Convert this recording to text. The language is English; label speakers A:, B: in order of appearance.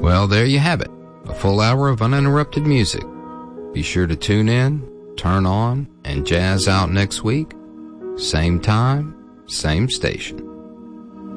A: Well, there you have it. A full hour of uninterrupted music. Be sure to tune in, turn on, and jazz out next week. Same time, same station.